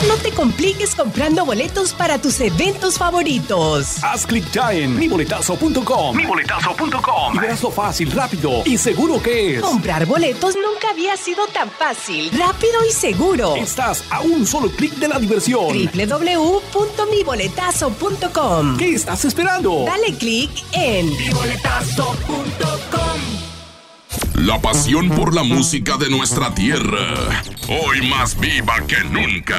No te compliques comprando boletos para tus eventos favoritos. Haz clic ya en miboletazo.com. Y verás lo fácil, rápido y seguro que es. Comprar boletos nunca había sido tan fácil, rápido y seguro. Estás a un solo clic de la diversión. www.miboletazo.com. ¿Qué estás esperando? Dale clic en miboletazo.com. La pasión por la música de nuestra tierra, hoy más viva que nunca.